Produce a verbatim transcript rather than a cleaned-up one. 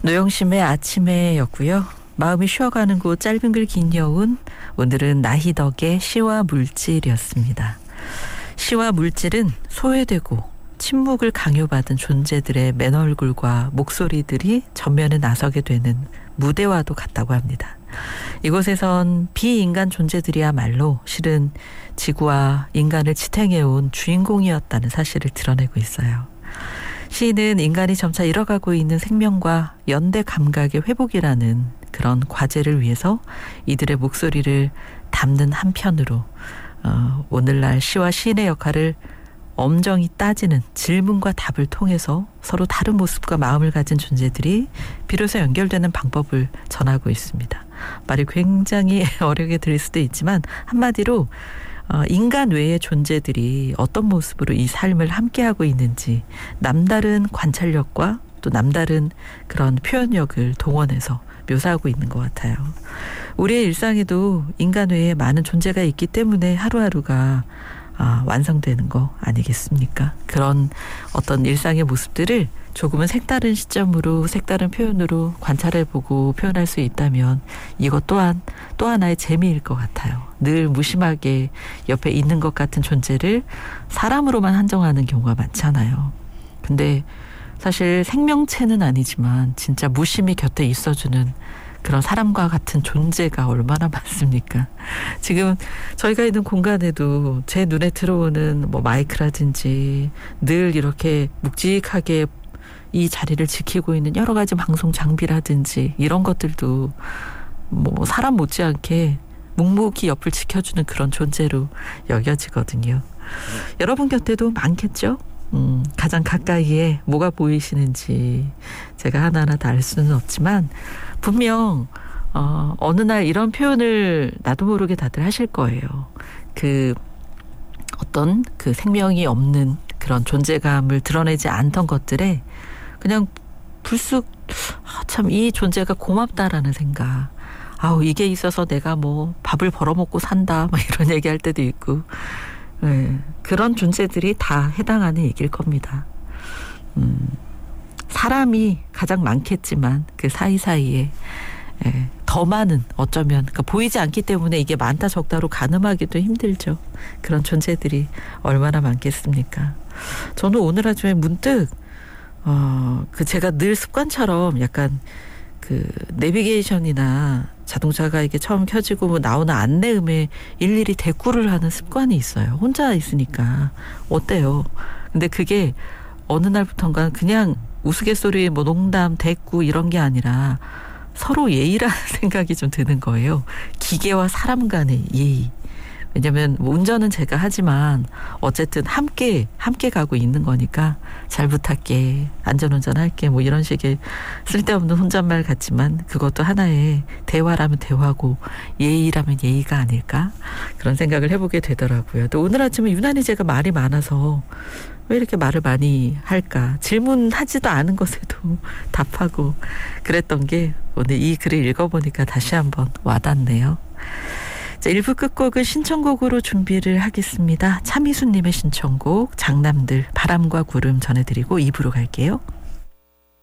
노영심의 아침에였고요. 마음이 쉬어가는 곳 짧은 글 긴 여운, 오늘은 나희덕의 시와 물질이었습니다. 시와 물질은 소외되고 침묵을 강요받은 존재들의 맨얼굴과 목소리들이 전면에 나서게 되는 무대와도 같다고 합니다. 이곳에선 비인간 존재들이야말로 실은 지구와 인간을 지탱해온 주인공이었다는 사실을 드러내고 있어요. 시인은 인간이 점차 잃어가고 있는 생명과 연대 감각의 회복이라는 그런 과제를 위해서 이들의 목소리를 담는 한편으로 어, 오늘날 시와 시인의 역할을 엄정히 따지는 질문과 답을 통해서 서로 다른 모습과 마음을 가진 존재들이 비로소 연결되는 방법을 전하고 있습니다. 말이 굉장히 어렵게 들릴 수도 있지만 한마디로 어, 인간 외의 존재들이 어떤 모습으로 이 삶을 함께하고 있는지 남다른 관찰력과 또 남다른 그런 표현력을 동원해서 묘사하고 있는 것 같아요. 우리의 일상에도 인간 외에 많은 존재가 있기 때문에 하루하루가 아, 완성되는 거 아니겠습니까? 그런 어떤 일상의 모습들을 조금은 색다른 시점으로 색다른 표현으로 관찰해보고 표현할 수 있다면 이것 또한 또 하나의 재미일 것 같아요. 늘 무심하게 옆에 있는 것 같은 존재를 사람으로만 한정하는 경우가 많잖아요. 근데 사실 생명체는 아니지만 진짜 무심히 곁에 있어주는 그런 사람과 같은 존재가 얼마나 많습니까? 지금 저희가 있는 공간에도 제 눈에 들어오는 뭐 마이크라든지 늘 이렇게 묵직하게 이 자리를 지키고 있는 여러 가지 방송 장비라든지 이런 것들도 뭐 사람 못지않게 묵묵히 옆을 지켜주는 그런 존재로 여겨지거든요. 여러분 곁에도 많겠죠? 음, 가장 가까이에 뭐가 보이시는지 제가 하나하나 다 알 수는 없지만 분명 어, 어느 날 이런 표현을 나도 모르게 다들 하실 거예요. 그 어떤 그 생명이 없는 그런 존재감을 드러내지 않던 것들에 그냥 불쑥 아, 참 이 존재가 고맙다라는 생각. 아우 이게 있어서 내가 뭐 밥을 벌어먹고 산다 막 이런 얘기할 때도 있고 네, 그런 존재들이 다 해당하는 얘기일 겁니다. 음, 사람이 가장 많겠지만 그 사이사이에 예, 더 많은 어쩌면 그러니까 보이지 않기 때문에 이게 많다 적다로 가늠하기도 힘들죠. 그런 존재들이 얼마나 많겠습니까? 저는 오늘 아침에 문득 어, 그 제가 늘 습관처럼 약간 그 내비게이션이나 자동차가 이게 처음 켜지고 뭐 나오는 안내음에 일일이 대꾸를 하는 습관이 있어요. 혼자 있으니까 어때요? 근데 그게 어느 날부턴가 그냥 우스갯소리 뭐 농담 대꾸 이런 게 아니라 서로 예의라는 생각이 좀 드는 거예요. 기계와 사람 간의 예의. 왜냐면 뭐 운전은 제가 하지만 어쨌든 함께 함께 가고 있는 거니까 잘 부탁해, 안전운전 할게 뭐 이런 식의 쓸데없는 혼잣말 같지만 그것도 하나의 대화라면 대화고 예의라면 예의가 아닐까 그런 생각을 해보게 되더라고요. 또 오늘 아침에 유난히 제가 말이 많아서 왜 이렇게 말을 많이 할까, 질문하지도 않은 것에도 답하고 그랬던 게 오늘 이 글을 읽어보니까 다시 한번 와닿네요. 자, 일 부 끝곡은 신청곡으로 준비를 하겠습니다. 차미수님의 신청곡 장남들 바람과 구름 전해드리고 이 부로 갈게요.